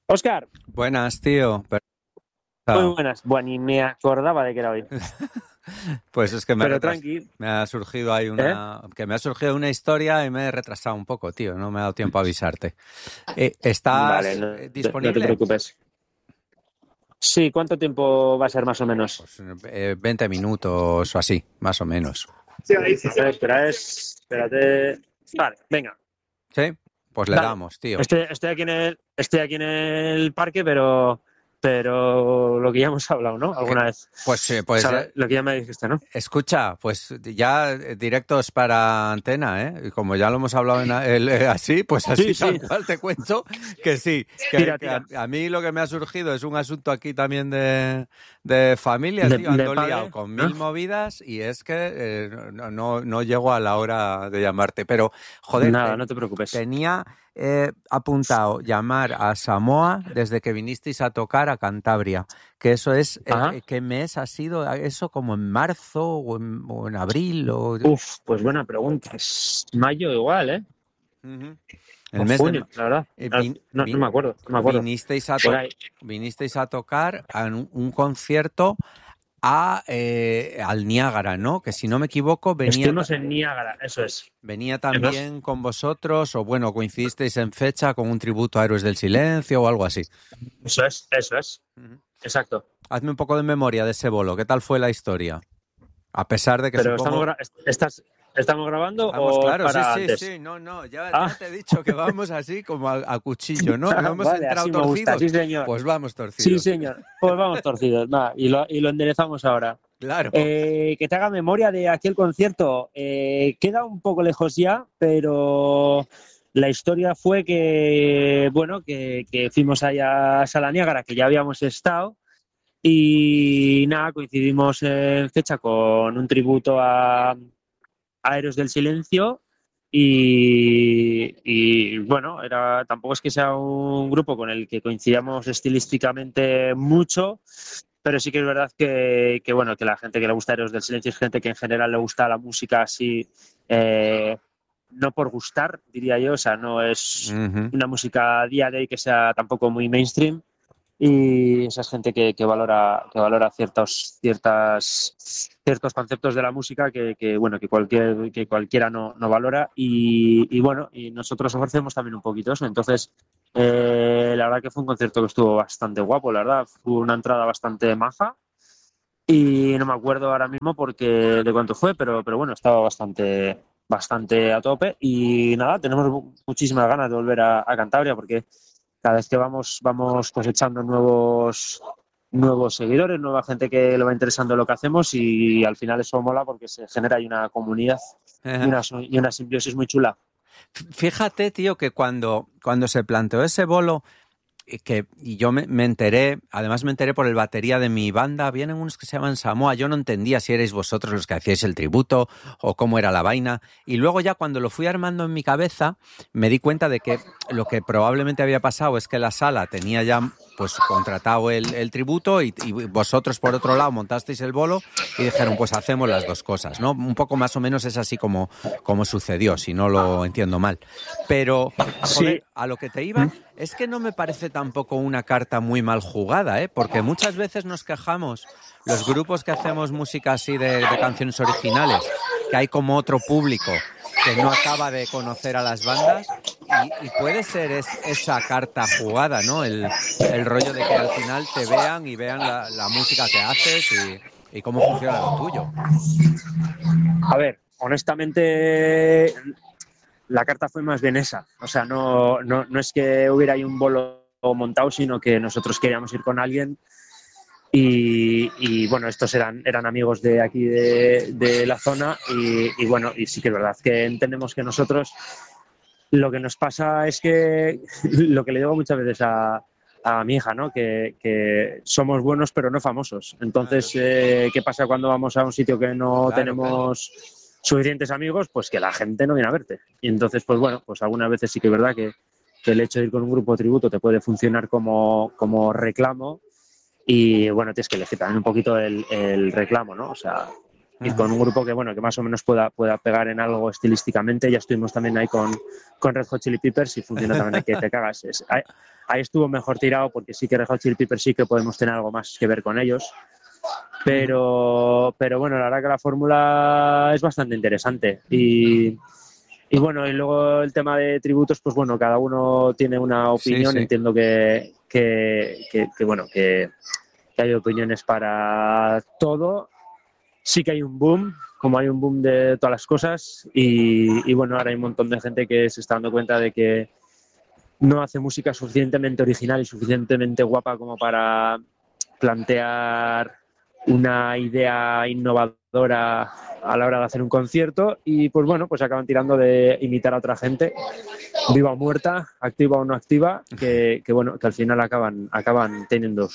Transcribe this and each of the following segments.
Oscar, Buenas, tío. muy buenas. Bueno, ni me acordaba de que era hoy. Pues es que Pero tranqui, me ha surgido ahí ¿eh? me ha surgido una historia y me he retrasado un poco, tío. No me ha dado tiempo a avisarte. Vale, ¿Estás no te disponible? preocupes. Sí, ¿cuánto tiempo va a ser más o menos? Pues 20 minutos o así, más o menos. Sí, ahí sí. Espérate. Vale, venga, ¿Sí? Pues le dale. damos, tío. Estoy aquí en el parque, pero lo que ya hemos hablado, ¿no? Que- Alguna vez. pues Lo que ya me dijiste, ¿no? escucha, pues ya directos para antena, ¿eh? Y como ya lo hemos hablado así, pues así Sí, tal sí. cual te cuento que sí, Tira, que tira. a mí lo que me ha surgido es un asunto aquí también de familia, De, tío. de Ando liado padre, con ¿no? mil movidas y es que no llego a la hora de llamarte. Pero, joder, Nada, no te preocupes. tenía apuntado llamar a Samoa desde que vinisteis a tocar a Cantabria. Que eso es, Ajá. ¿qué mes ha sido eso? ¿Como en marzo o en abril? Uf, pues buena pregunta. Es mayo igual, ¿eh? Ujú. O El mes de... junio, la verdad. eh, No, vin- no vin- me acuerdo, no me acuerdo. vinisteis a Por ahí. vinisteis a tocar en un concierto al Niágara, ¿no? Que si no me equivoco Estuvimos en Niágara, eso es. venía Además, también con vosotros, o bueno, coincidisteis en fecha con un tributo a Héroes del Silencio o algo así. eso es, eso es. Ujú. Exacto. Hazme un poco de memoria de ese bolo. ¿Qué tal fue la historia? A pesar de que Pero supongo... ¿estamos grabando Estamos o es claro, sí, para sí, antes? sí, no, ya Ah, te he dicho que vamos así como a cuchillo, ¿no? ¿No hemos vale, entrado así me gusta, sí torcidos? señor. Pues vamos Sí torcidos. señor. Pues vamos torcidos, nada, y lo enderezamos ahora. Claro. Que te haga memoria de aquel concierto. Queda un poco lejos ya, pero la historia fue que, bueno, que fuimos allá a Sala Niágara, que ya habíamos estado, y nada, coincidimos en fecha con un tributo a Héroes del Silencio. Y bueno, tampoco es que sea un grupo con el que coincidamos estilísticamente mucho, pero sí que es verdad que bueno, que la gente que le gusta Héroes del Silencio es gente que en general le gusta la música así, eh, no por gustar, diría yo, o sea, no es Ujú. una música día de hoy que sea tampoco muy mainstream, y esa es gente que valora ciertos conceptos de la música bueno, que cualquiera no valora, y bueno, y nosotros ofrecemos también un poquito eso. Entonces, la verdad que fue un concierto que estuvo bastante guapo, la verdad. Fue una entrada bastante maja y no me acuerdo ahora mismo de cuánto fue, pero bueno, estaba bastante a tope. Y nada, tenemos muchísimas ganas de volver a Cantabria, porque cada vez que vamos cosechando nuevos seguidores, nueva gente que le va interesando lo que hacemos, y al final eso mola porque se genera ahí una comunidad y una simbiosis muy chula. Fíjate, tío, que cuando se planteó ese bolo, y yo me enteré, además me enteré por el batería de mi banda, vienen unos que se llaman Samoa, yo no entendía si erais vosotros los que hacíais el tributo o cómo era la vaina, y luego ya cuando lo fui armando en mi cabeza, me di cuenta de que lo que probablemente había pasado es que la sala tenía ya pues contratado el tributo y vosotros por otro lado montasteis el bolo y dijeron pues hacemos las dos cosas, ¿no? Un poco más o menos es así como sucedió, si no lo entiendo mal. Pero, Sí, joder, a lo que te iba es que no me parece tampoco una carta muy mal jugada, ¿eh? Porque muchas veces nos quejamos, los grupos que hacemos música así de canciones originales, que hay como otro público que no acaba de conocer a las bandas y puede ser esa carta jugada, ¿no? El rollo de que al final te vean y vean la música que haces y cómo funciona lo tuyo. a ver, honestamente, la carta fue más bien esa. O sea, no es que hubiera ahí un bolo montado, sino que nosotros queríamos ir con alguien. Y bueno, estos eran amigos de aquí de la zona, y bueno, y sí que es verdad que entendemos que nosotros lo que nos pasa es que lo que le digo muchas veces a mi hija, ¿no? Que somos buenos pero no famosos. Entonces, Claro, ¿qué pasa cuando vamos a un sitio que no claro. tenemos suficientes amigos? Pues que la gente no viene a verte. Y entonces, pues bueno, pues algunas veces sí que es verdad que el hecho de ir con un grupo de tributo te puede funcionar como reclamo, y bueno, tienes que elegir también un poquito el reclamo, ¿no? O sea, ir con un grupo que, bueno, que más o menos pueda pegar en algo estilísticamente. Ya estuvimos también ahí con Red Hot Chili Peppers y funciona también ahí que te cagas. Ahí estuvo mejor tirado porque sí que Red Hot Chili Peppers sí que podemos tener algo más que ver con ellos. Pero bueno, la verdad que la fórmula es bastante interesante y bueno, y luego el tema de tributos, pues bueno, cada uno tiene una opinión. Sí. Entiendo que bueno, que hay opiniones para todo. Sí que hay un boom, como hay un boom de todas las cosas y bueno, ahora hay un montón de gente que se está dando cuenta de que no hace música suficientemente original y suficientemente guapa como para plantear una idea innovadora a la hora de hacer un concierto y pues bueno, pues acaban tirando de imitar a otra gente, viva o muerta, activa o no activa, que bueno, que al final acaban teniendo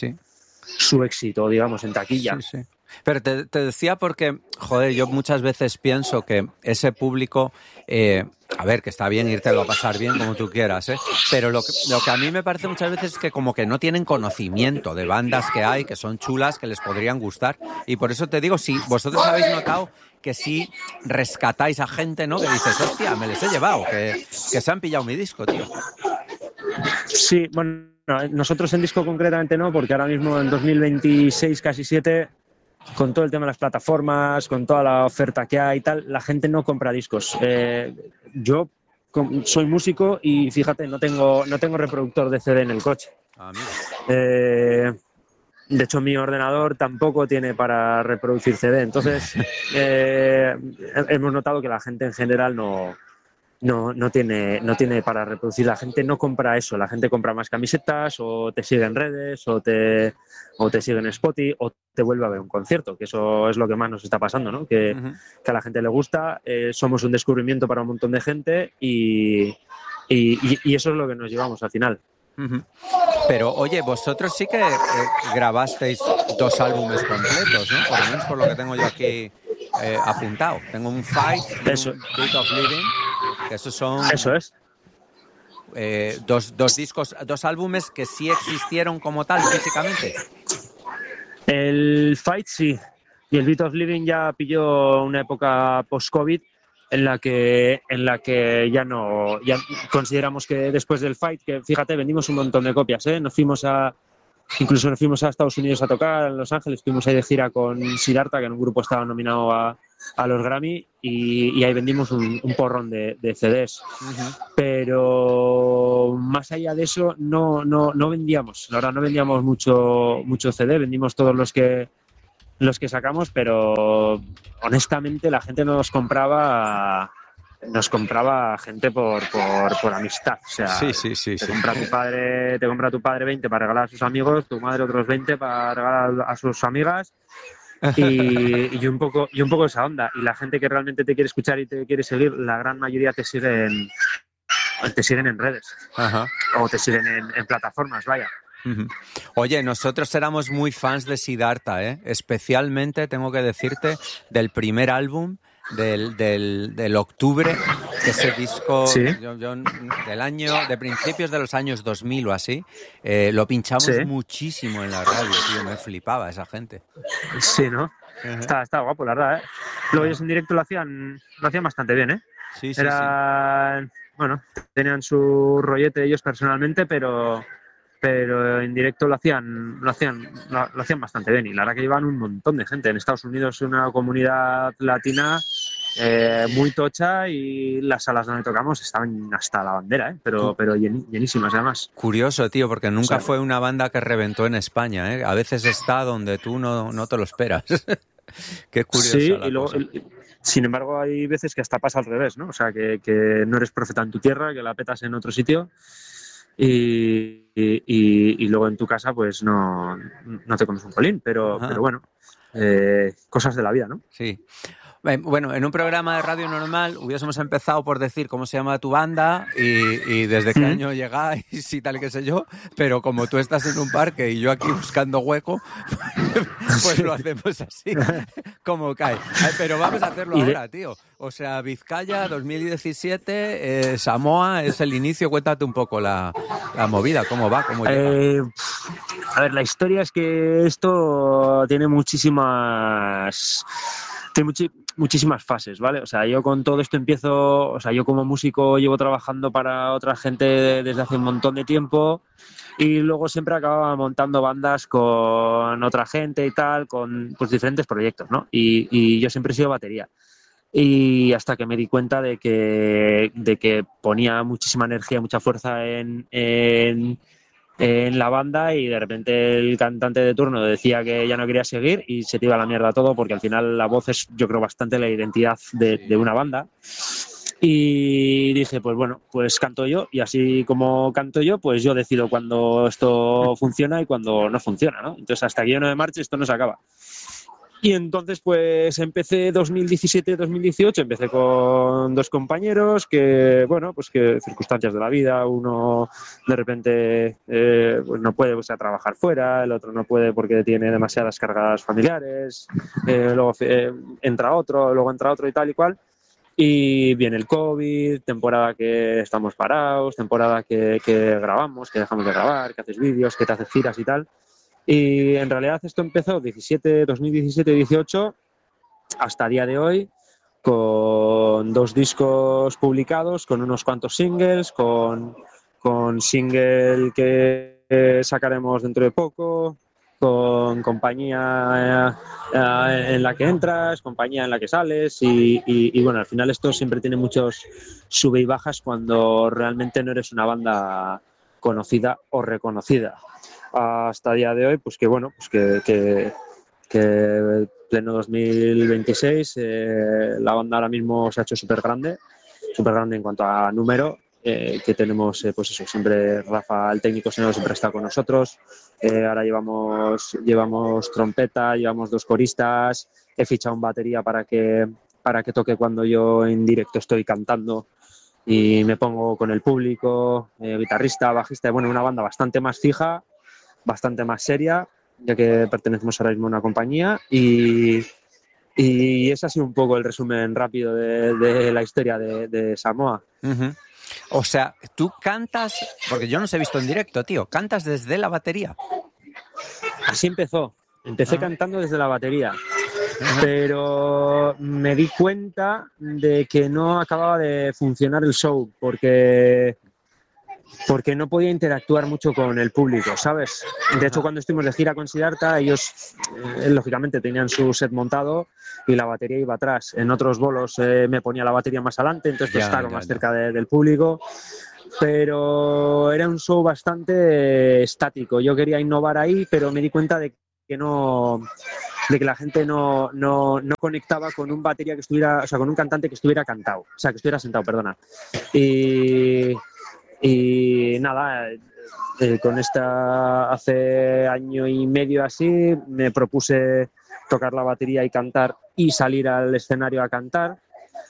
su éxito, digamos, en taquilla. Sí. Pero te decía porque, joder, yo muchas veces pienso que ese público, a ver, que está bien irte a pasar bien como tú quieras, pero lo que a mí me parece muchas veces es que como que no tienen conocimiento de bandas que hay, que son chulas, que les podrían gustar. Y por eso te digo, si vosotros habéis notado que sí rescatáis a gente, ¿no? Que dices, hostia, me les he llevado, que se han pillado mi disco, tío. Sí, bueno, nosotros en disco concretamente no, porque ahora mismo en 2026, casi 7, con todo el tema de las plataformas, con toda la oferta que hay y tal, la gente no compra discos. Yo soy músico y fíjate, no tengo reproductor de CD en el coche. De hecho, mi ordenador tampoco tiene para reproducir CD. Entonces, hemos notado que la gente en general no tiene para reproducir. La gente no compra eso, la gente compra más camisetas o te sigue en redes o te sigue en Spotify o te vuelve a ver un concierto, que eso es lo que más nos está pasando, ¿no? Que a la gente le gusta, somos un descubrimiento para un montón de gente y eso es lo que nos llevamos al final. Pero oye, vosotros sí que grabasteis 2 álbumes completos, ¿no? Por lo menos por lo que tengo yo aquí apuntado. Tengo un Fight y un Beat of Living. Eso es. 2 discos, 2 álbumes que sí existieron como tal físicamente. El Fight sí, y el Beat of Living ya pilló una época post-COVID en la que ya consideramos que después del Fight, que fíjate, vendimos un montón de copias, incluso nos fuimos a Estados Unidos a tocar, en Los Ángeles, estuvimos ahí de gira con Siddhartha, que en un grupo estaba nominado a los Grammy, y ahí vendimos un porrón de CDs. Pero más allá de eso no vendíamos, la verdad no vendíamos mucho CD, vendimos todos los que sacamos, pero honestamente la gente nos compraba gente por amistad. O sea, Sí. Te compra tu padre 20 para regalar a sus amigos, tu madre otros 20 para regalar a sus amigas y un poco esa onda. Y la gente que realmente te quiere escuchar y te quiere seguir, la gran mayoría te siguen en redes. O te siguen en plataformas, vaya. Oye, nosotros éramos muy fans de Siddhartha, especialmente, tengo que decirte, del primer álbum del octubre, ese disco de principios de los años 2000 o así, lo pinchamos muchísimo en la radio, tío, me flipaba esa gente. Sí, ¿no? Está guapo, la verdad, Luego ellos en directo lo hacían bastante bien, Sí. Bueno, tenían su rollete ellos personalmente, pero en directo lo hacían bastante bien y la verdad que llevan un montón de gente. En Estados Unidos es una comunidad latina muy tocha y las salas donde tocamos estaban hasta la bandera, pero llenísimas además. Curioso, tío, porque nunca fue una banda que reventó en España, A veces está donde tú no te lo esperas. Qué curioso. Sí, y luego, sin embargo, hay veces que hasta pasa al revés, ¿no? O sea, que no eres profeta en tu tierra, que la petas en otro sitio. Y luego en tu casa pues no te comes un colín, pero bueno, cosas de la vida, ¿no? Sí. Bueno, en un programa de radio normal hubiésemos empezado por decir cómo se llama tu banda y desde qué año llegáis y tal y qué sé yo, pero como tú estás en un parque y yo aquí buscando hueco, pues lo hacemos así, como cae. Pero vamos a hacerlo ahora, tío. O sea, Vizcaya 2017, Samoa es el inicio. Cuéntate un poco la movida, cómo va, cómo llega. A ver, la historia es que esto tiene muchísimas Tiene muchísimas fases, ¿vale? O sea, yo con todo esto empiezo, o sea, yo como músico llevo trabajando para otra gente desde hace un montón de tiempo y luego siempre acababa montando bandas con otra gente y tal, con pues diferentes proyectos, ¿no? Y yo siempre he sido batería. Y hasta que me di cuenta de que ponía muchísima energía, mucha fuerza en la banda y de repente el cantante de turno decía que ya no quería seguir y se te iba a la mierda todo porque al final la voz es, yo creo, bastante la identidad de una banda. Y dije, pues bueno, pues canto yo y así como canto yo, pues yo decido cuando esto funciona y cuando no funciona, ¿no? Entonces hasta que yo no me marche esto no se acaba. Y entonces pues empecé 2017-2018, empecé con dos compañeros que, bueno, pues que circunstancias de la vida, uno de repente pues no puede, o sea, trabajar fuera, el otro no puede porque tiene demasiadas cargas familiares, luego entra otro, luego entra otro y tal y cual. Y viene el COVID, temporada que estamos parados, temporada que grabamos, que dejamos de grabar, que haces vídeos, que te haces giras y tal. Y en realidad esto empezó 2017-18 hasta día de hoy, con 2 discos publicados, con unos cuantos singles, con single que sacaremos dentro de poco, con compañía en la que entras, compañía en la que sales y bueno, al final esto siempre tiene muchos sube y bajas cuando realmente no eres una banda conocida o reconocida. Hasta día de hoy, pues que bueno, pues que pleno 2026 la banda ahora mismo se ha hecho súper grande en cuanto a número, que tenemos pues eso, siempre Rafa, el técnico sonoro, siempre está con nosotros, ahora llevamos trompeta, llevamos 2 coristas, he fichado un batería para que toque cuando yo en directo estoy cantando y me pongo con el público, guitarrista, bajista, bueno, una banda bastante más fija, bastante más seria, ya que pertenecemos ahora mismo a una compañía y ese ha sido un poco el resumen rápido de la historia de Samoa. Uh-huh. O sea, tú cantas, porque yo no os he visto en directo, tío, cantas desde la batería. Así empecé cantando desde la batería, pero me di cuenta de que no acababa de funcionar el show porque no podía interactuar mucho con el público, ¿sabes? De hecho, cuando estuvimos de gira con Siddhartha, ellos lógicamente tenían su set montado y la batería iba atrás. En otros bolos me ponía la batería más adelante, entonces pues, estaba más cerca del público. Pero era un show bastante estático. Yo quería innovar ahí, pero me di cuenta de que la gente no conectaba con un batería que estuviera, o sea, con un cantante que estuviera cantado, o sea, que estuviera sentado, perdona. Y nada, con esta hace año y medio así me propuse tocar la batería y cantar y salir al escenario a cantar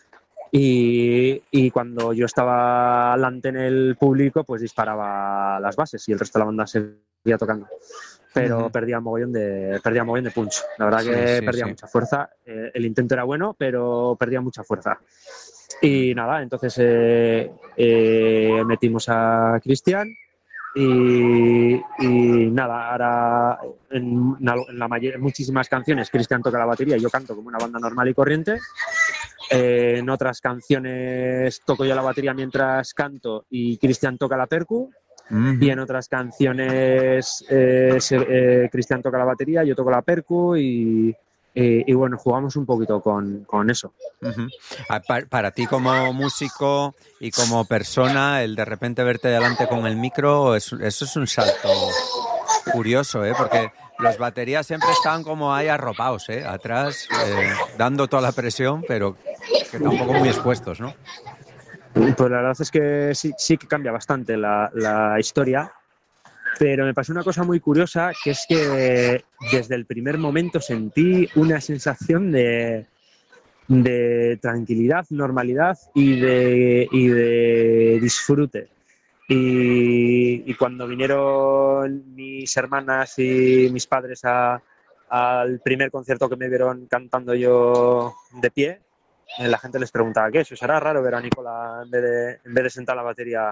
y cuando yo estaba delante en el público pues disparaba las bases y el resto de la banda seguía tocando, pero perdía mogollón de punch, la verdad que perdía mucha fuerza, el intento era bueno pero perdía mucha fuerza. Y nada, entonces metimos a Cristian y nada, ahora en muchísimas canciones Cristian toca la batería y yo canto como una banda normal y corriente. En otras canciones toco yo la batería mientras canto y Cristian toca la percu. Y en otras canciones Cristian toca la batería, yo toco la percu y bueno, jugamos un poquito con eso. Uh-huh. Para ti como músico y como persona, el de repente verte delante con el micro, eso es un salto curioso, porque los baterías siempre estaban como ahí arropados, atrás, dando toda la presión, pero que tampoco muy expuestos, ¿no? Pues la verdad es que sí que cambia bastante la historia. Pero me pasó una cosa muy curiosa, que es que desde el primer momento sentí una sensación de tranquilidad, normalidad y de disfrute. Y cuando vinieron mis hermanas y mis padres al primer concierto que me vieron cantando yo de pie, la gente les preguntaba, ¿qué? ¿Eso será raro ver a Nicola en vez de sentar la batería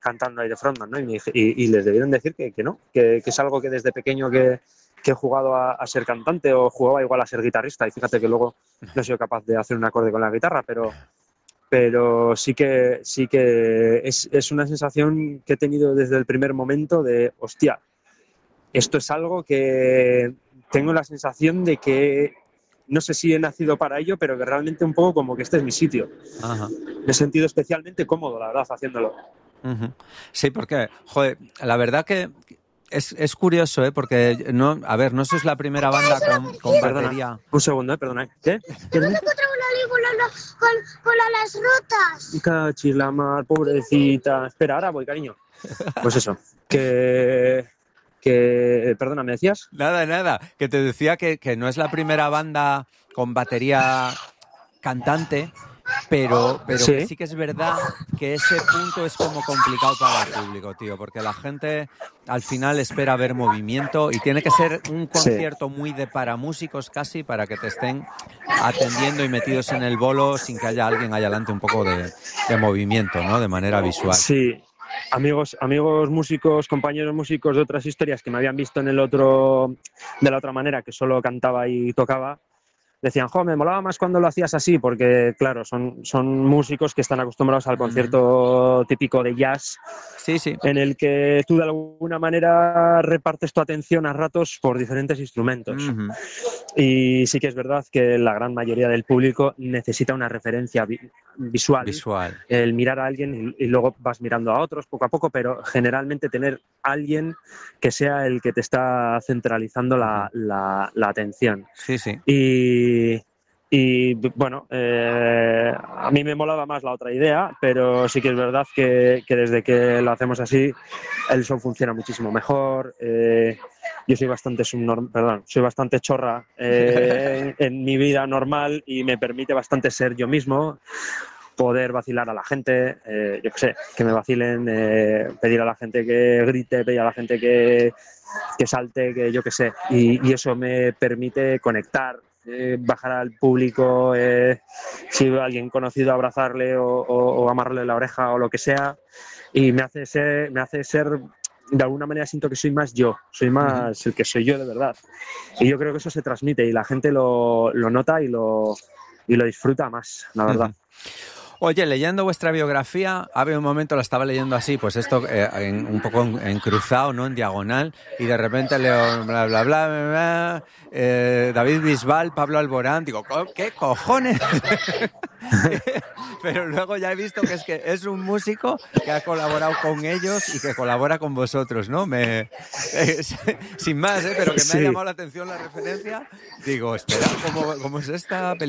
cantando ahí de frontman, ¿no? Y les debieron decir que no, que es algo que desde pequeño que he jugado a ser cantante o jugaba igual a ser guitarrista, y fíjate que luego no he sido capaz de hacer un acorde con la guitarra, pero sí que es una sensación que he tenido desde el primer momento de, hostia, esto es algo que tengo la sensación de que no sé si he nacido para ello, pero que realmente un poco como que este es mi sitio. Ajá. Me he sentido especialmente cómodo, la verdad, haciéndolo. Uh-huh. Sí, porque, joder, la verdad que es curioso, ¿eh? Porque, no sois la primera banda con batería. Un segundo, perdona. ¿Qué? No me encontraba una con las rotas. Cachilamar, pobrecita. Espera, ahora voy, cariño. Pues eso, perdona, ¿me decías? Nada, que te decía que no es la primera banda con batería cantante, pero Sí. que sí que es verdad que ese punto es como complicado para el público, tío, porque la gente al final espera ver movimiento y tiene que ser un concierto muy de para músicos casi para que te estén atendiendo y metidos en el bolo sin que haya alguien allá adelante un poco de movimiento, ¿no? De manera visual. Sí. Amigos músicos, compañeros músicos de otras historias que me habían visto de la otra manera, que solo cantaba y tocaba, decían, jo, me molaba más cuando lo hacías así, porque claro, son músicos que están acostumbrados al concierto típico de jazz, sí, en el que tú de alguna manera repartes tu atención a ratos por diferentes instrumentos. Uh-huh. Y sí que es verdad que la gran mayoría del público necesita una referencia visual. El mirar a alguien y luego vas mirando a otros poco a poco, pero generalmente tener alguien que sea el que te está centralizando la atención. Sí. Y bueno, a mí me molaba más la otra idea, pero sí que es verdad que desde que lo hacemos así, el show funciona muchísimo mejor. Yo soy bastante chorra en mi vida normal y me permite bastante ser yo mismo, poder vacilar a la gente, yo qué sé, que me vacilen, pedir a la gente que grite, pedir a la gente que salte, que yo qué sé, y eso me permite conectar, bajar al público, si veo a alguien conocido, abrazarle o amarrarle la oreja o lo que sea, y me hace ser, de alguna manera siento que soy más yo, soy más el que soy yo de verdad, y yo creo que eso se transmite y la gente lo nota y lo disfruta más, la verdad. Oye, leyendo vuestra biografía, había un momento, la estaba leyendo así, pues esto un poco en cruzado, ¿no? En diagonal, y de repente leo bla, bla, bla, bla, David Bisbal, Pablo Alborán, digo, ¿qué cojones? Pero luego ya he visto que es un músico que ha colaborado con ellos y que colabora con vosotros, ¿no? Sin más, pero que me ha llamado la atención la referencia. Digo, espera, ¿cómo es esta película?